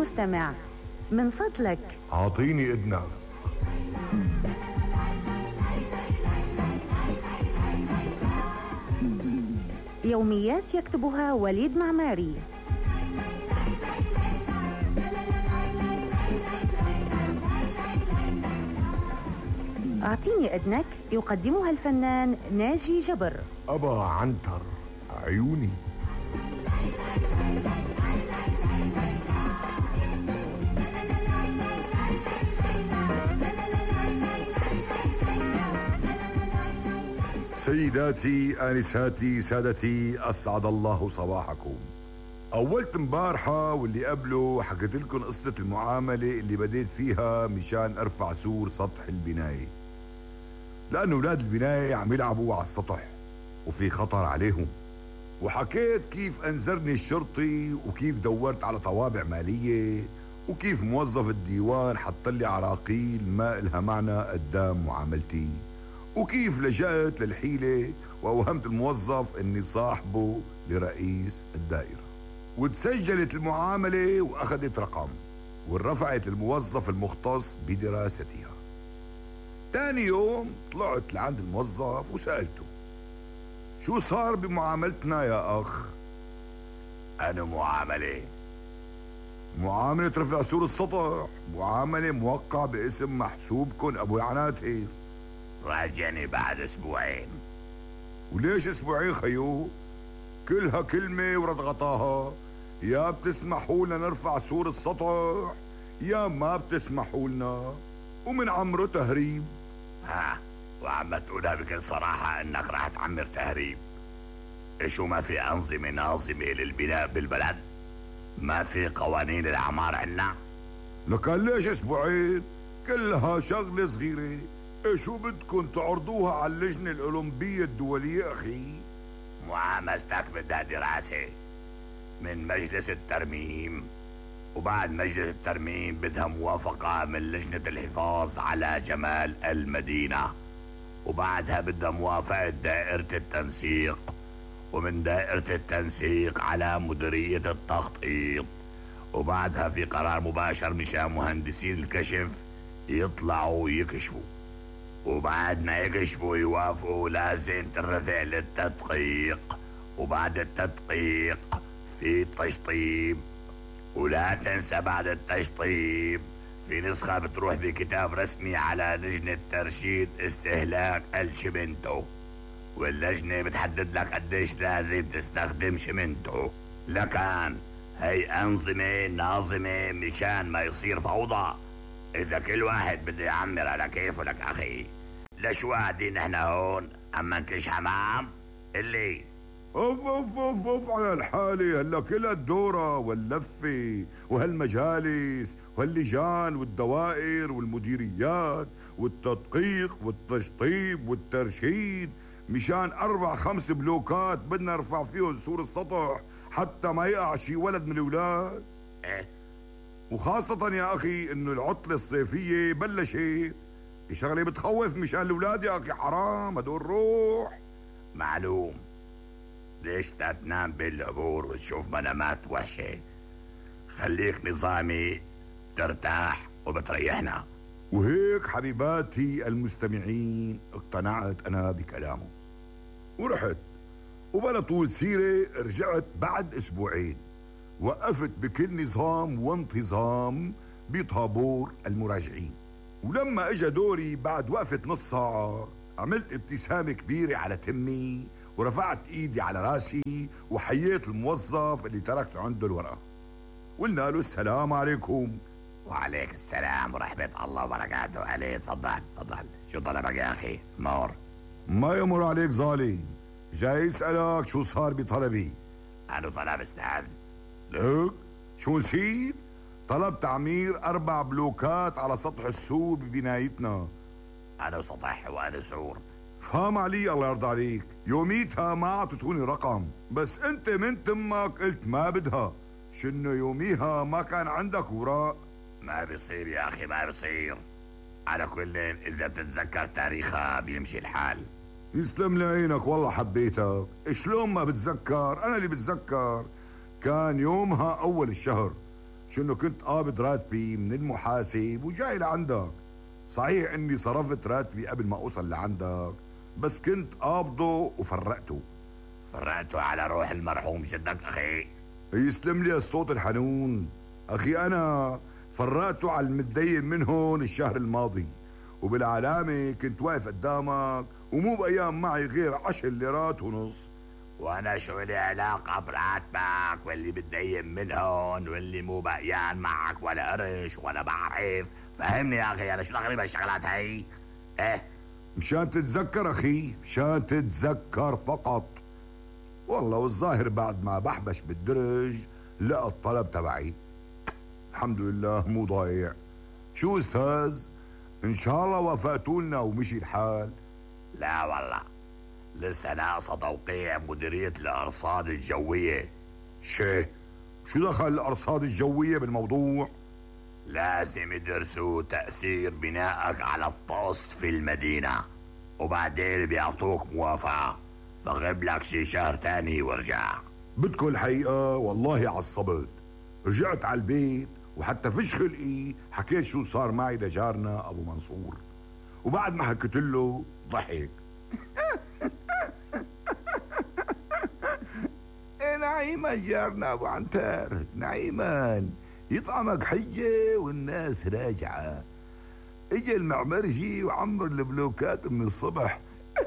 المستمع، من فضلك أعطيني إذنك. يوميات يكتبها وليد معماري. أعطيني إذنك يقدمها الفنان ناجي جبر. أبا عنتر عيوني. سيداتي آنساتي سادتي، أسعد الله صباحكم. أولت مبارحة واللي قبله حكيت لكم قصة المعاملة اللي بديت فيها مشان أرفع سور سطح البناية، لأن أولاد البناية عم يلعبوا على السطح وفي خطر عليهم، وحكيت كيف أنذرني الشرطي وكيف دورت على طوابع مالية وكيف موظف الديوان حطلي عراقيل ما إلها معنى قدام معاملتي، وكيف لجأت للحيلة وأوهمت الموظف أني صاحبه لرئيس الدائرة، وتسجلت المعاملة وأخذت رقم ورفعت للموظف المختص بدراستها. تاني يوم طلعت لعند الموظف وسألته شو صار بمعاملتنا يا أخ؟ أنا معاملة رفع سور السطح، معاملة موقع باسم محسوبكن أبو العناتير. راجعني بعد أسبوعين. وليش أسبوعين خيو؟ كلها كلمة ورد غطاها، يا بتسمحوا لنا نرفع سور السطح يا ما بتسمحوا لنا، ومن عمره تهريب. وعم تقولها بكل صراحة انك راح تعمر تهريب؟ شو ما في انظمة ناظمة للبناء بالبلد؟ ما في قوانين الاعمار عنا؟ لكن ليش اسبوعين؟ كلها شغلة صغيرة. شو بدكن تعرضوها على اللجنة الأولمبية الدولية أخي؟ معاملتك بدها دراسة من مجلس الترميم، وبعد مجلس الترميم بدها موافقة من لجنة الحفاظ على جمال المدينة، وبعدها بدها موافقة دائرة التنسيق، ومن دائرة التنسيق على مديرية التخطيط، وبعدها في قرار مباشر مشان مهندسين الكشف يطلعوا يكشفوا، وبعد ما يكشفوا يوافقوا لازم ترفع للتدقيق، وبعد التدقيق في تشطيب، ولا تنسى بعد التشطيب في نسخة بتروح بكتاب رسمي على لجنة ترشيد استهلاك الشمنتو، واللجنة بتحدد لك قديش لازم تستخدم شمنتو. لكن هي أنظمة ناظمة مشان ما يصير فوضى. إذا كل واحد بده يعمر على كيفه لك أخي، ليش قاعدين احنا هون أما نكش حمام اللي اوف على الحالة. هلا كل الدورة واللفة وهالمجالس وهاللجان والدوائر والمديريات والتدقيق والتشطيب والترشيد مشان 4-5 بلوكات بدنا نرفع فيهم سور السطح حتى ما يقع شي ولد من الأولاد. وخاصة يا أخي إنه العطلة الصيفية بلشت. شغلة بتخوف مشان الأولاد يا أخي، حرام هدول روح. معلوم. ليش تنام بالعبور وتشوف منامات وحشة؟ خليك نظامي ترتاح وبتريحنا. وهيك حبيباتي المستمعين اقتنعت أنا بكلامه ورحت، وبلا طول سيرة رجعت بعد أسبوعين، وقفت بكل نظام وانتظام بطابور المراجعين. ولما اجا دوري بعد وقفة نص ساعة عملت ابتسامة كبيرة على تمي ورفعت ايدي على راسي وحييت الموظف اللي تركت عنده الورقة، قلنا له السلام عليكم. وعليك السلام ورحمة الله وبركاته. عليه تفضل. شو طلبك يا اخي مور؟ ما يمر عليك ظالم، جاي اسألك شو صار بطلبي. أنا طلب استاذ. لك شو نسيت؟ طلب تعمير 4 بلوكات على سطح السور ببنايتنا. أنا سطح وأنا سور. فهم علي الله يرضى عليك. يوميتها ما عطتوني رقم، بس انت من تمك قلت ما بدها. شنو يوميها ما كان عندك وراء؟ ما بيصير يا أخي، ما بيصير. على كل إذا بتتذكر تاريخها بيمشي الحال. يسلم لي عينك والله حبيتك. شلون ما بتذكر؟ أنا اللي بتذكر. كان يومها أول الشهر، شنو كنت قابض راتبي من المحاسب وجاي لعندك. صحيح اني صرفت راتبي قبل ما اوصل لعندك، بس كنت قابضه وفرقته. فرقته على روح المرحوم جدك أخي. يسلم لي الصوت الحنون. اخي انا فرقته على المتدين منهن الشهر الماضي، وبالعلامة كنت واقف قدامك ومو بأيام معي غير 10 ليرات ونص. وانا شو لي علاقة براتبك واللي بتدين منهن واللي مو بقيان معك ولا قرش ولا بعرف؟ فهمني يا اخي، انا شو دخلي بالشغلات هي؟ ايه مشان تتذكر اخي، مشان تتذكر فقط. والله والظاهر بعد ما بحبش بالدرج لقى الطلب تبعي. الحمد لله مو ضايع. شو استاذ، ان شاء الله وافقتولنا ومشي الحال؟ لا والله، لسه ناقصة توقيع مديرية الأرصاد الجوية. شو دخل الأرصاد الجوية بالموضوع؟ لازم يدرسوا تأثير بنائك على الطقس في المدينة، وبعدين بيعطوك موافقة. فغب لك شي شهر تاني وارجع. بدكم الحقيقة والله عصبت. رجعت على البيت وحتى فيش خلقي حكيت شو صار معي لجارنا أبو منصور، وبعد ما حكيت له ضحك. نعيما جارنا ابو عنتر، نعيما يطعمك حجة والناس راجعة. اجا المعمرجي وعمر البلوكات من الصبح.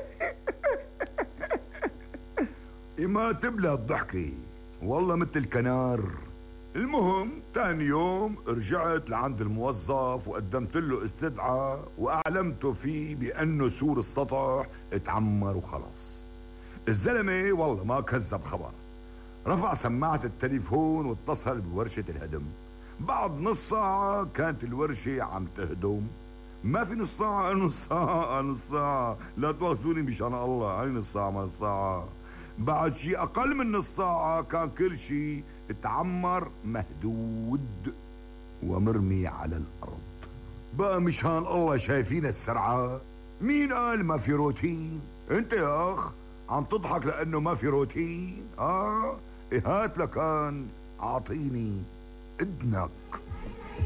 ما تبلى الضحكة والله مثل الكنار. المهم تاني يوم رجعت لعند الموظف وقدمت له استدعاء واعلمته فيه بانه سور السطح اتعمر وخلص. الزلمة والله ما كذب خبر، رفع سماعة التليفون واتصل بورشة الهدم. بعد نص ساعة كانت الورشة عم تهدم. ما في نص ساعة، نص ساعة، لا تواخذوني مشان الله، هاي نص ساعة ما نص ساعة. بعد شي أقل من نص ساعة كان كل شي اتعمر مهدود ومرمي على الأرض. بقى مشان الله شايفين السرعة؟ مين قال ما في روتين؟ انت يا أخ عم تضحك لأنه ما في روتين؟ هات لكان أعطيني إذنك.